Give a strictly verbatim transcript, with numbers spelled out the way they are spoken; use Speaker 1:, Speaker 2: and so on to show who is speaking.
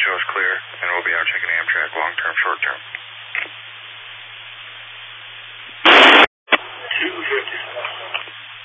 Speaker 1: show us clear, and we'll be out checking Amtrak long-term, short-term.